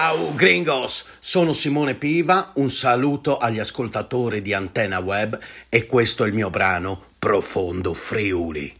Ciao gringos, sono Simone Piva, un saluto agli ascoltatori di Antenna Web e questo è il mio brano Profondo Friuli.